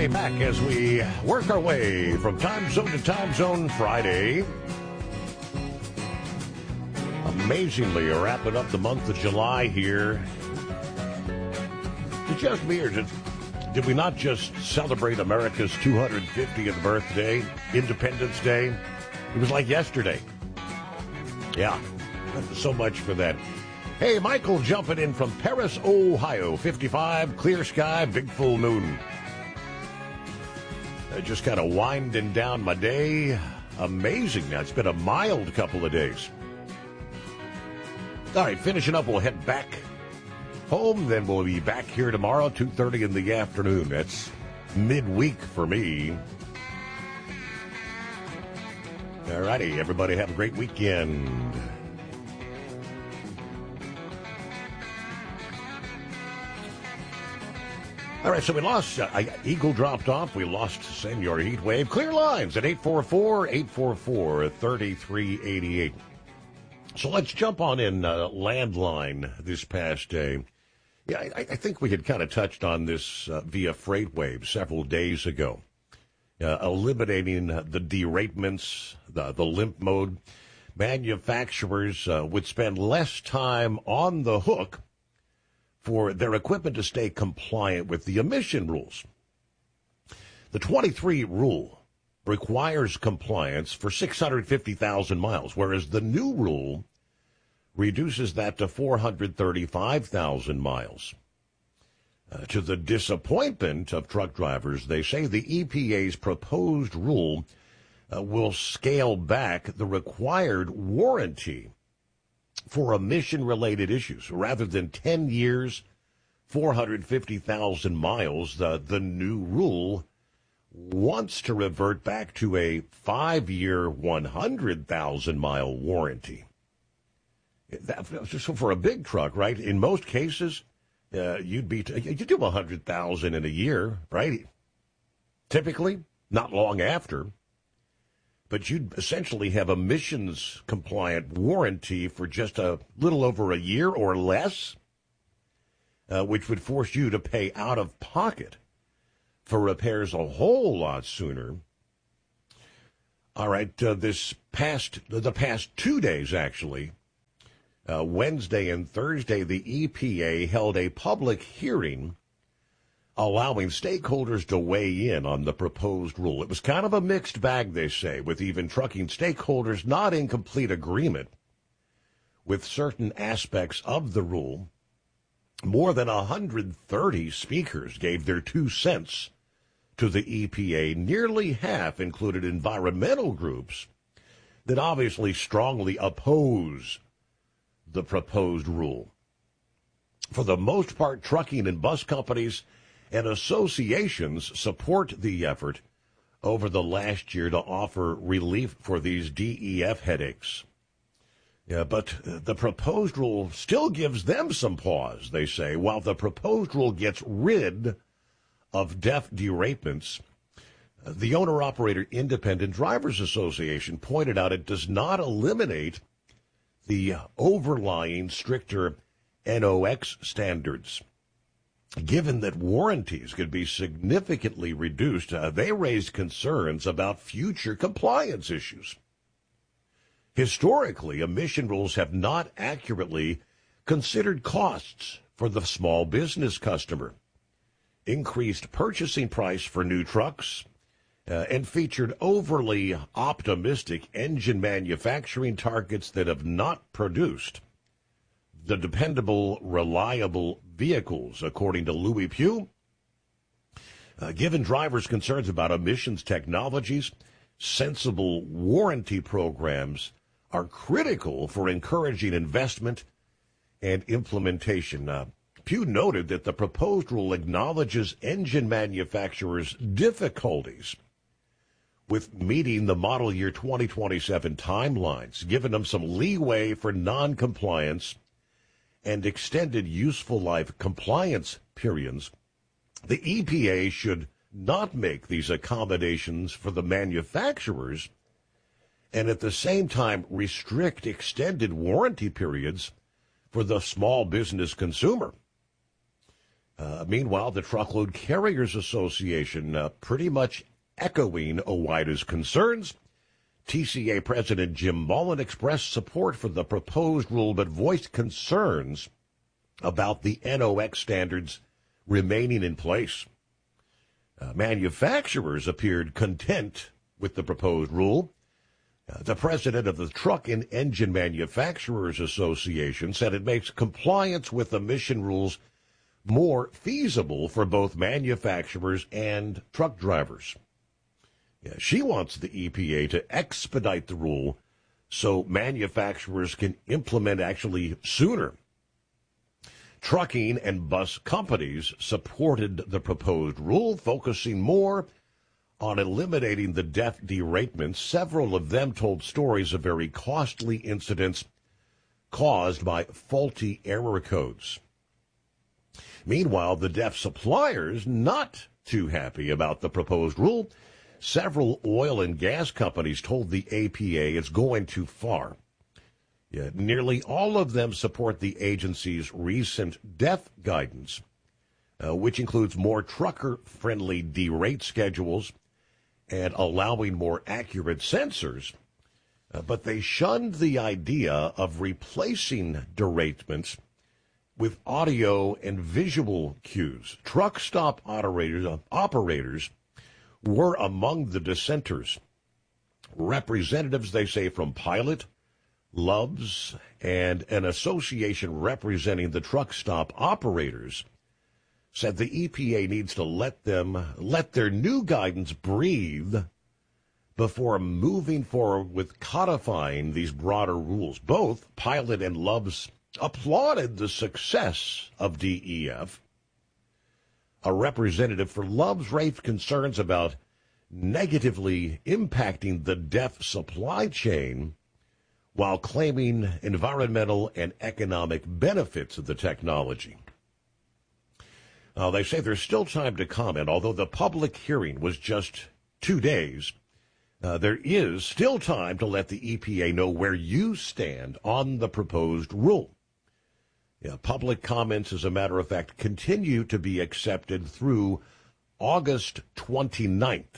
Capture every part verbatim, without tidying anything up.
Friday back as we work our way from time zone to time zone Friday. Amazingly, we're wrapping up the month of July here. Did just me or did, did we not just celebrate America's two hundred fiftieth birthday, Independence Day? It was like yesterday. Yeah, so much for that. Hey, Michael jumping in from Paris, Ohio. fifty-five, clear sky, big full moon. Uh, just kind of winding down my day. Amazing. Now, it's been a mild couple of days. All right, finishing up, we'll head back home. Then we'll be back here tomorrow, two thirty in the afternoon. That's midweek for me. All righty, everybody have a great weekend. All right, so we lost, uh, Eagle dropped off. We lost Senor Heatwave. Clear lines at eight four four, eight four four, three three eight eight. So let's jump on in uh, landline this past day. Yeah, I, I think we had kind of touched on this uh, via FreightWave several days ago. Uh, eliminating the deratements, the, the limp mode. Manufacturers uh, would spend less time on the hook for their equipment to stay compliant with the emission rules. The twenty-three rule requires compliance for six hundred fifty thousand miles, whereas the new rule reduces that to four hundred thirty-five thousand miles. Uh, to the disappointment of truck drivers, they say the E P A's proposed rule uh, will scale back the required warranty for emission-related issues. Rather than ten years, four hundred fifty thousand miles, the, the new rule wants to revert back to a five-year, one hundred thousand mile warranty. That, so for a big truck, right, in most cases, uh, you'd be, you do one hundred thousand in a year, right? Typically, not long after. But you'd essentially have emissions-compliant warranty for just a little over a year or less, uh, which would force you to pay out of pocket for repairs a whole lot sooner. All right, uh, this past, the past two days, actually, uh, Wednesday and Thursday, the E P A held a public hearing allowing stakeholders to weigh in on the proposed rule. It was kind of a mixed bag, they say, with even trucking stakeholders not in complete agreement with certain aspects of the rule. More than one hundred thirty speakers gave their two cents to the E P A. Nearly half included environmental groups that obviously strongly oppose the proposed rule. For the most part, trucking and bus companies and associations support the effort over the last year to offer relief for these D E F headaches. Yeah, but the proposed rule still gives them some pause, they say. While the proposed rule gets rid of D E F deratements, the Owner-Operator Independent Drivers Association pointed out it does not eliminate the overlying stricter N O X standards. Given that warranties could be significantly reduced, uh, they raised concerns about future compliance issues. Historically, emission rules have not accurately considered costs for the small business customer, increased purchasing price for new trucks, uh, and featured overly optimistic engine manufacturing targets that have not produced the dependable, reliable vehicles, according to Louis Pugh. Uh, given drivers' concerns about emissions technologies, sensible warranty programs are critical for encouraging investment and implementation. Uh, Pugh noted that the proposed rule acknowledges engine manufacturers' difficulties with meeting the model year twenty twenty-seven timelines, giving them some leeway for non-compliance and extended useful life compliance periods. The E P A should not make these accommodations for the manufacturers and at the same time restrict extended warranty periods for the small business consumer. Uh, meanwhile, the Truckload Carriers Association uh, pretty much echoing OOIDA's concerns. T C A President Jim Mullen expressed support for the proposed rule, but voiced concerns about the N O X standards remaining in place. Uh, manufacturers appeared content with the proposed rule. Uh, the president of the Truck and Engine Manufacturers Association said it makes compliance with emission rules more feasible for both manufacturers and truck drivers. Yeah, she wants the E P A to expedite the rule so manufacturers can implement actually sooner. Trucking and bus companies supported the proposed rule, focusing more on eliminating the death deratements. Several of them told stories of very costly incidents caused by faulty error codes. Meanwhile, the deaf suppliers not too happy about the proposed rule. Several oil and gas companies told the A P A it's going too far. Yeah, nearly all of them support the agency's recent death guidance, uh, which includes more trucker-friendly derate schedules and allowing more accurate sensors. Uh, but they shunned the idea of replacing deratements with audio and visual cues. Truck stop operators, uh, operators were among the dissenters. Representatives, they say, from Pilot, Love's, and an association representing the truck stop operators said the E P A needs to let them let their new guidance breathe before moving forward with codifying these broader rules. Both Pilot and Love's applauded the success of D E F. A representative for Love's raised concerns about negatively impacting the deaf supply chain while claiming environmental and economic benefits of the technology. Uh, they say there's still time to comment, although the public hearing was just two days. Uh, there is still time to let the E P A know where you stand on the proposed rule. Yeah, public comments, as a matter of fact, continue to be accepted through August twenty-ninth.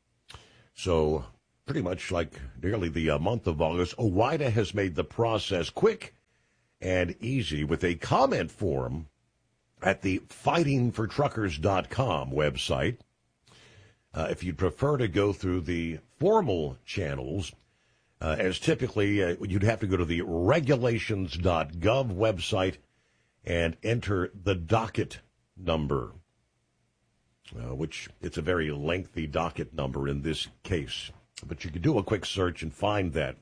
So pretty much like nearly the uh, month of August, OOIDA has made the process quick and easy with a comment form at the fighting for truckers dot com website. Uh, if you'd prefer to go through the formal channels, uh, as typically uh, you'd have to go to the regulations dot gov website and enter the docket number, uh, which it's a very lengthy docket number in this case. But you can do a quick search and find that.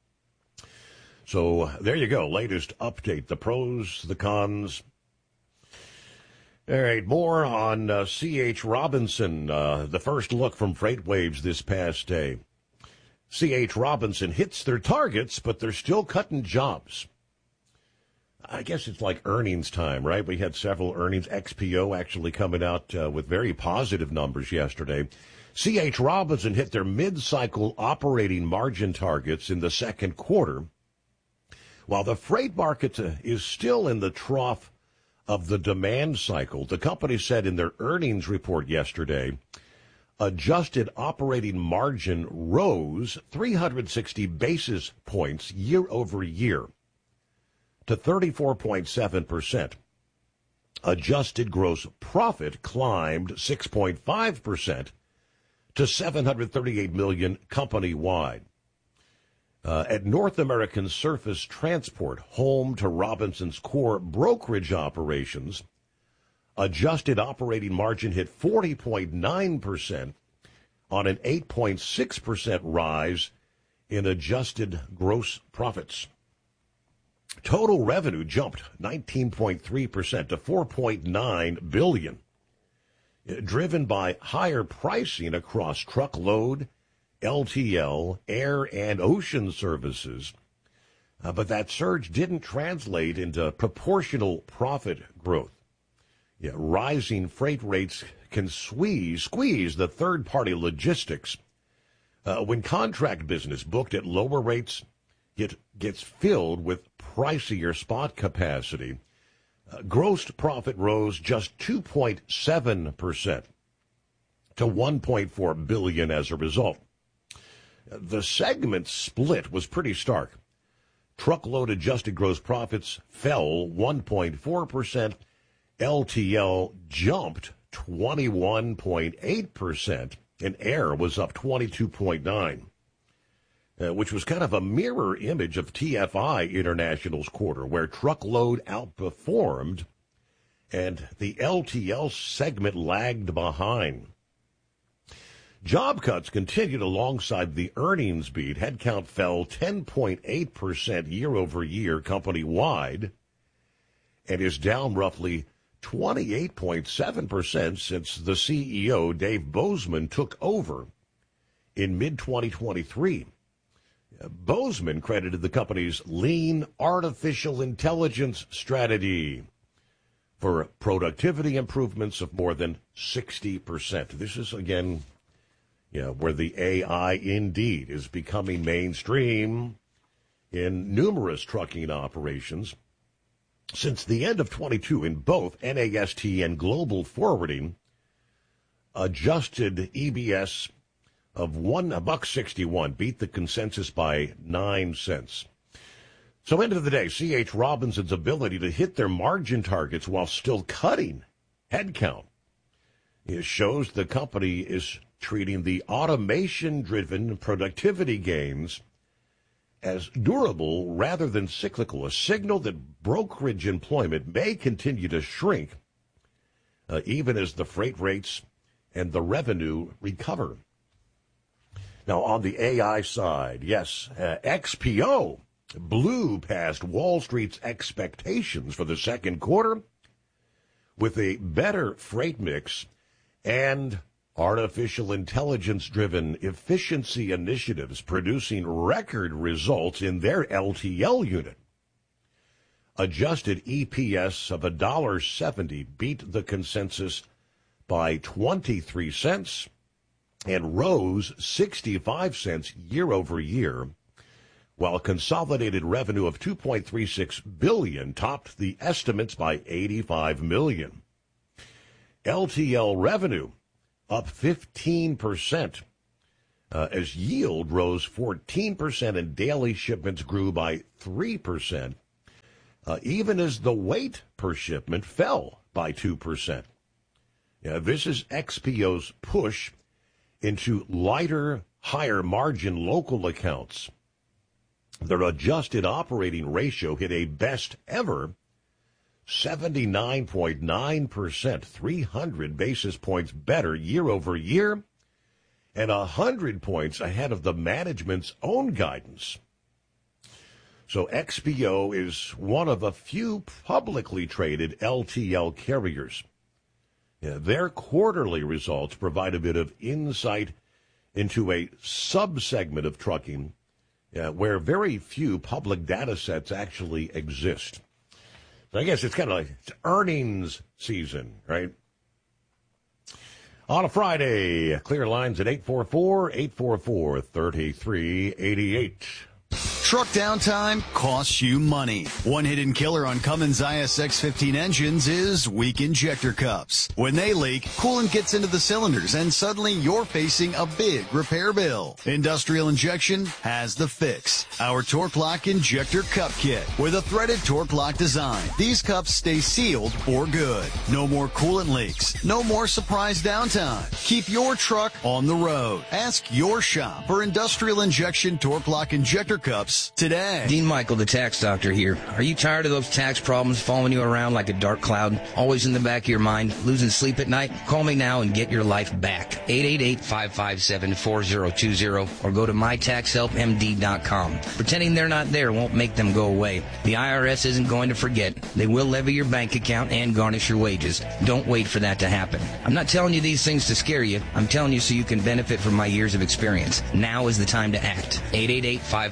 So there you go. Latest update. The pros, the cons. All right, more on uh, C H. Robinson, uh, the first look from FreightWaves this past day. C H. Robinson hits their targets, but they're still cutting jobs. I guess it's like earnings time, right? We had several earnings. X P O actually coming out uh, with very positive numbers yesterday. C H. Robinson hit their mid-cycle operating margin targets in the second quarter, while the freight market uh, is still in the trough of the demand cycle. The company said in their earnings report yesterday, adjusted operating margin rose three hundred sixty basis points year over year to thirty-four point seven percent. Adjusted gross profit climbed six point five percent to seven hundred thirty-eight million dollars company-wide. Uh, at North American Surface Transport, home to Robinson's core brokerage operations, adjusted operating margin hit forty point nine percent on an eight point six percent rise in adjusted gross profits. Total revenue jumped nineteen point three percent to four point nine billion dollars, driven by higher pricing across truckload, L T L, air, and ocean services. Uh, but that surge didn't translate into proportional profit growth. Yeah, rising freight rates can squeeze, squeeze the third-party logistics. Uh, when contract business booked at lower rates, it gets filled with pricier spot capacity. Uh, gross profit rose just two point seven percent to one point four billion dollars as a result. The segment split was pretty stark. Truckload adjusted gross profits fell one point four percent. L T L jumped twenty-one point eight percent, and air was up twenty-two point nine percent. Uh, which was kind of a mirror image of T F I International's quarter, where truckload outperformed and the L T L segment lagged behind. Job cuts continued alongside the earnings beat. Headcount fell ten point eight percent year over year company-wide and is down roughly twenty-eight point seven percent since the C E O, Dave Bozeman, took over in mid twenty twenty-three. Bozeman credited the company's lean artificial intelligence strategy for productivity improvements of more than sixty percent. This is, again, you know, where the A I indeed is becoming mainstream in numerous trucking operations. Since the end of twenty-two, in both N A S T and Global Forwarding, adjusted E B S of one a buck sixty-one beat the consensus by nine cents. So, end of the day, C H. Robinson's ability to hit their margin targets while still cutting headcount, it shows the company is treating the automation-driven productivity gains as durable rather than cyclical, a signal that brokerage employment may continue to shrink uh, even as the freight rates and the revenue recover. Now, on the A I side, yes, uh, X P O blew past Wall Street's expectations for the second quarter with a better freight mix and artificial intelligence-driven efficiency initiatives producing record results in their L T L unit. Adjusted E P S of one dollar seventy beat the consensus by twenty-three cents and rose sixty-five cents year over year, while consolidated revenue of two point three six billion dollars topped the estimates by eighty-five million dollars. L T L revenue up fifteen percent uh, as yield rose fourteen percent and daily shipments grew by three percent, uh, even as the weight per shipment fell by two percent. Yeah, this is X P O's push into lighter, higher margin local accounts. Their adjusted operating ratio hit a best ever seventy-nine point nine percent, three hundred basis points better year over year, and one hundred points ahead of the management's own guidance. So X P O is one of a few publicly traded L T L carriers. Yeah, their quarterly results provide a bit of insight into a subsegment of trucking uh, where very few public data sets actually exist. So I guess it's kind of like it's earnings season, right? On a Friday, clear lines at eight four four, eight four four, three three eight eight. Truck downtime costs you money. One hidden killer on Cummins I S X fifteen engines is weak injector cups. When they leak, coolant gets into the cylinders and suddenly you're facing a big repair bill. Industrial Injection has the fix. Our Torque Lock Injector Cup Kit with a threaded Torque Lock design. These cups stay sealed for good. No more coolant leaks. No more surprise downtime. Keep your truck on the road. Ask your shop for Industrial Injection Torque Lock Injector Cups today. Dean Michael, the tax doctor here. Are you tired of those tax problems following you around like a dark cloud, always in the back of your mind, losing sleep at night? Call me now and get your life back. eight eight eight, five five seven, four zero two zero or go to my tax help M D dot com. Pretending they're not there won't make them go away. The I R S isn't going to forget. They will levy your bank account and garnish your wages. Don't wait for that to happen. I'm not telling you these things to scare you. I'm telling you so you can benefit from my years of experience. Now is the time to act. eight eight eight, five five seven,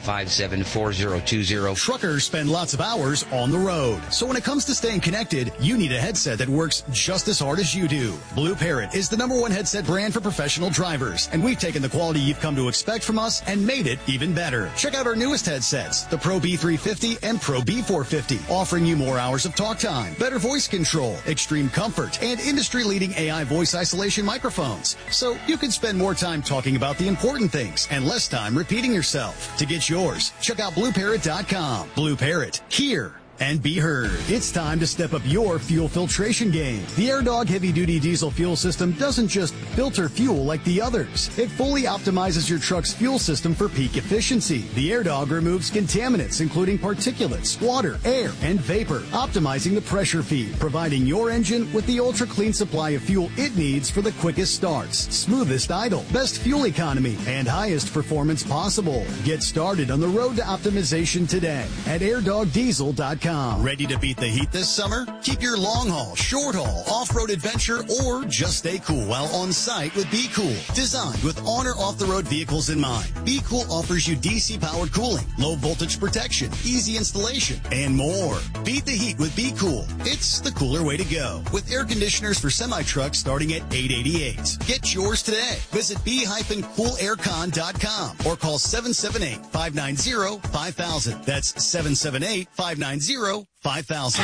seven, four zero two zero. Truckers spend lots of hours on the road. So when it comes to staying connected, you need a headset that works just as hard as you do. Blue Parrot is the number one headset brand for professional drivers, and we've taken the quality you've come to expect from us and made it even better. Check out our newest headsets, the Pro B three fifty and Pro B four fifty, offering you more hours of talk time, better voice control, extreme comfort, and industry-leading A I voice isolation microphones. So you can spend more time talking about the important things and less time repeating yourself. To get yours, check out blue parrot dot com. Blue Parrot, here and be heard. It's time to step up your fuel filtration game. The AirDog heavy-duty diesel fuel system doesn't just filter fuel like the others. It fully optimizes your truck's fuel system for peak efficiency. The AirDog removes contaminants, including particulates, water, air, and vapor, optimizing the pressure feed, providing your engine with the ultra-clean supply of fuel it needs for the quickest starts, smoothest idle, best fuel economy, and highest performance possible. Get started on the road to optimization today at air dog diesel dot com. Ready to beat the heat this summer? Keep your long haul, short haul, off-road adventure, or just stay cool while on site with Be Cool. Designed with on or off-the-road vehicles in mind, Be Cool offers you D C-powered cooling, low voltage protection, easy installation, and more. Beat the heat with Be Cool. It's the cooler way to go. With air conditioners for semi-trucks starting at eight hundred eighty-eight dollars. Get yours today. Visit be cool air con dot com or call seven seven eight, five nine zero, five thousand. That's seven seven eight, five nine zero, five thousand.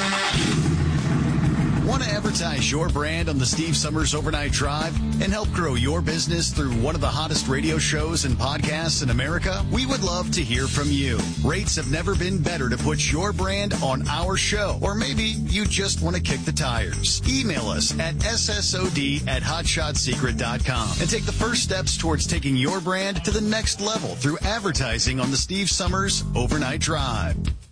Want to advertise your brand on the Steve Summers Overnight Drive and help grow your business through one of the hottest radio shows and podcasts in America? We would love to hear from you. Rates have never been better to put your brand on our show. Or maybe you just want to kick the tires. Email us at S S O D at hot shot secret dot com and take the first steps towards taking your brand to the next level through advertising on the Steve Summers Overnight Drive.